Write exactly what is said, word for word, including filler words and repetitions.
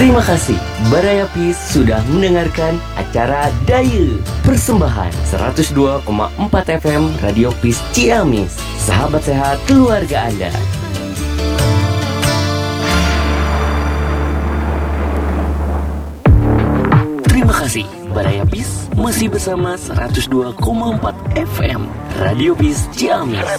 Terima kasih Baraya Peace sudah mendengarkan acara Daya persembahan seratus dua koma empat F M Radio Peace Ciamis. Sahabat sehat keluarga Anda. Terima kasih Baraya Peace masih bersama seratus dua koma empat F M Radio Peace Ciamis.